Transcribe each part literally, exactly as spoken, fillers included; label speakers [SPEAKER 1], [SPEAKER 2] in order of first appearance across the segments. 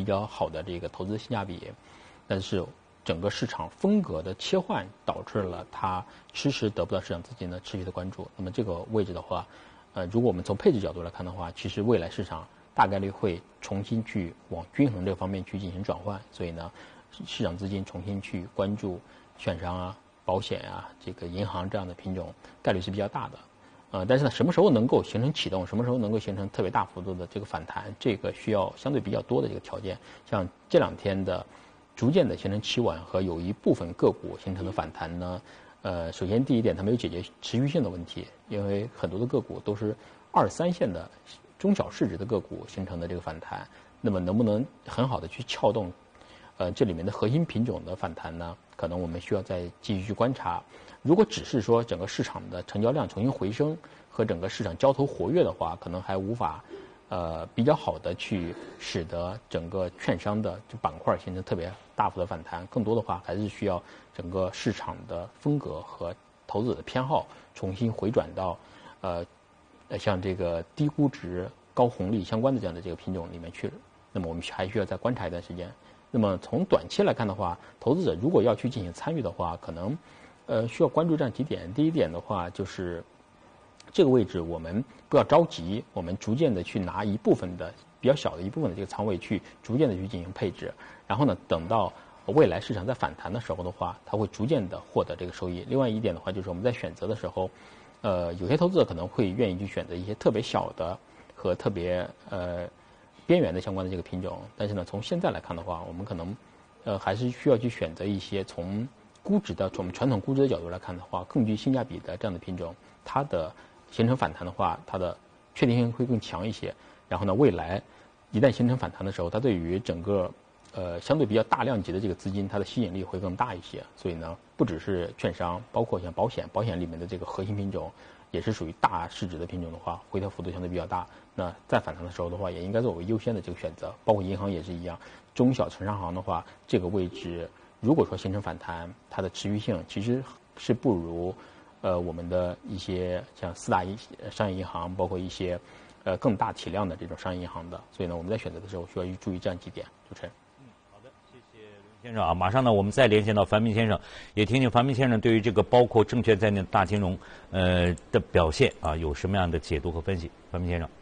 [SPEAKER 1] 较好的这个投资性价比，但是整个市场风格的切换导致了它迟迟得不到市场资金的持续的关注。那么这个位置的话，呃，如果我们从配置角度来看的话，其实未来市场大概率会重新去往均衡这方面去进行转换，所以呢，市场资金重新去关注券商啊、保险啊、这个银行这样的品种，概率是比较大的。呃，但是呢，什么时候能够形成启动，什么时候能够形成特别大幅度的这个反弹，这个需要相对比较多的这个条件。像这两天的逐渐的形成企稳和有一部分个股形成的反弹呢，呃，首先第一点，它没有解决持续性的问题，因为很多的个股都是二三线的中小市值的个股形成的这个反弹，那么能不能很好的去撬动，呃，这里面的核心品种的反弹呢？可能我们需要再继续去观察。如果只是说整个市场的成交量重新回升和整个市场交投活跃的话，可能还无法呃比较好的去使得整个券商的这板块形成特别大幅的反弹。更多的话还是需要整个市场的风格和投资者的偏好重新回转到呃像这个低估值高红利相关的这样的这个品种里面去。那么我们还需要再观察一段时间。那么从短期来看的话，投资者如果要去进行参与的话，可能呃需要关注这样几点。第一点的话就是这个位置我们不要着急，我们逐渐的去拿一部分的比较小的一部分的这个仓位去逐渐的去进行配置，然后呢等到未来市场在反弹的时候的话，它会逐渐的获得这个收益。另外一点的话就是我们在选择的时候，呃有些投资者可能会愿意去选择一些特别小的和特别呃边缘的相关的这个品种，但是呢，从现在来看的话，我们可能，呃，还是需要去选择一些从估值的、从我们传统估值的角度来看的话，更具性价比的这样的品种，它的形成反弹的话，它的确定性会更强一些。然后呢，未来一旦形成反弹的时候，它对于整个呃相对比较大量级的这个资金，它的吸引力会更大一些。所以呢，不只是券商，包括像保险，保险里面的这个核心品种，也是属于大市值的品种的话，回调幅度相对比较大。那在反弹的时候的话，也应该作为优先的这个选择。包括银行也是一样，中小城商行的话，这个位置如果说形成反弹，它的持续性其实是不如呃我们的一些像四大商业银行，包括一些呃更大体量的这种商业银行的。所以呢，我们在选择的时候需要去注意这样几点。主持人。
[SPEAKER 2] 嗯，好的，谢谢刘先生啊。马上呢，我们再连线到樊明先生，也听听樊明先生对于这个包括证券在内的大金融呃的表现啊有什么样的解读和分析。樊明先生。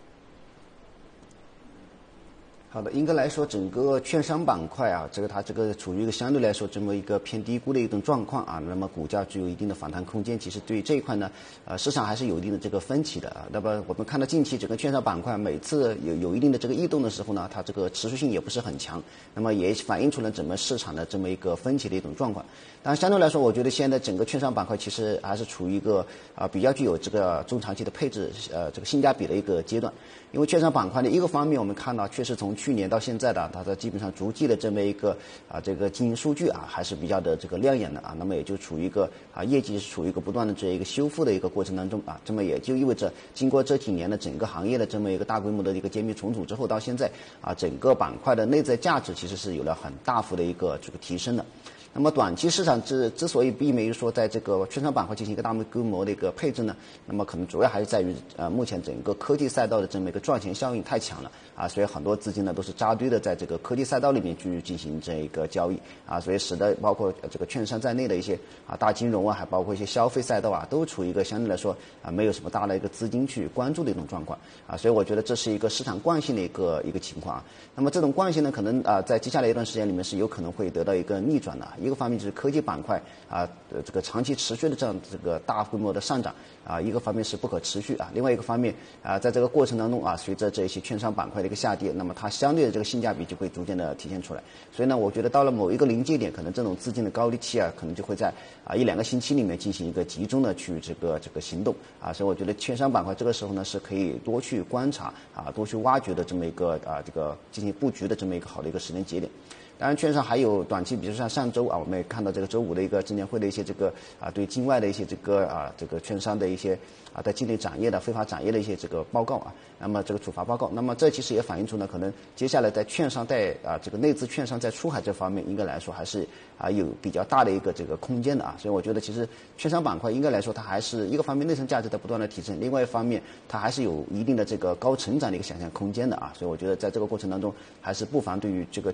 [SPEAKER 3] 好的，应该来说，整个券商板块啊，这个它这个处于一个相对来说这么一个偏低估的一种状况啊，那么股价具有一定的反弹空间。其实对于这一块呢，呃，市场还是有一定的这个分歧的啊。那么我们看到近期整个券商板块每次有有一定的这个异动的时候呢，它这个持续性也不是很强，那么也反映出了整个市场的这么一个分歧的一种状况。当然，相对来说，我觉得现在整个券商板块其实还是处于一个啊、呃、比较具有这个中长期的配置呃这个性价比的一个阶段。因为券商板块的一个方面，我们看到确实从去年到现在的它的基本上逐季的这么一个啊这个经营数据啊还是比较的这个亮眼的啊，那么也就处于一个啊业绩是处于一个不断的这一个修复的一个过程当中啊，这么也就意味着经过这几年的整个行业的这么一个大规模的一个揭秘重组之后，到现在啊整个板块的内在价值其实是有了很大幅的一个这个提升的。那么短期市场之之所以避免说在这个券商板块进行一个大规模的一个配置呢，那么可能主要还是在于呃目前整个科技赛道的这么一个赚钱效应太强了啊，所以很多资金呢都是扎堆的在这个科技赛道里面去进行这一个交易啊，所以使得包括这个券商在内的一些啊大金融啊，还包括一些消费赛道啊，都处于一个相对来说啊没有什么大的一个资金去关注的一种状况啊，所以我觉得这是一个市场惯性的一个一个情况啊。那么这种惯性呢，可能啊在接下来一段时间里面是有可能会得到一个逆转的。一个方面就是科技板块啊，呃，这个长期持续的这样这个大规模的上涨啊，一个方面是不可持续啊，另外一个方面啊，在这个过程当中啊，随着这些券商板块的一个下跌，那么它相对的这个性价比就会逐渐的体现出来。所以呢，我觉得到了某一个临界点，可能这种资金的高利期啊，可能就会在啊一两个星期里面进行一个集中的去这个这个行动啊，所以我觉得券商板块这个时候呢是可以多去观察啊，多去挖掘的这么一个啊这个进行布局的这么一个好的一个时间节点。当然，券商还有短期，比如说像上周啊，我们也看到这个周五的一个证监会的一些这个啊，对境外的一些这个啊，这个券商的一些啊，在境内展业的非法展业的一些这个报告啊，那么这个处罚报告，那么这其实也反映出呢，可能接下来在券商在啊这个内资券商在出海这方面，应该来说还是啊有比较大的一个这个空间的啊，所以我觉得其实券商板块应该来说，它还是一个方面内生价值在不断的提升，另外一方面它还是有一定的这个高成长的一个想象空间的啊，所以我觉得在这个过程当中，还是不妨对于这个